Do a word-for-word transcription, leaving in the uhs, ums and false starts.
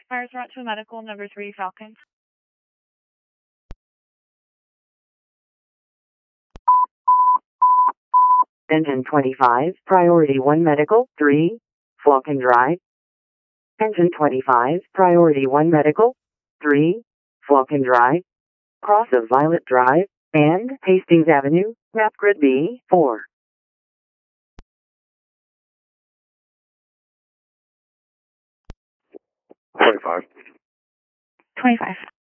Fires route to medical number three Falcon. Engine twenty-five, Priority one Medical, three, Falcon Drive. Engine twenty-five, Priority one Medical, three, Falcon Drive. Cross of Violet Drive and Hastings Avenue, map grid B, four. twenty-five. twenty-five.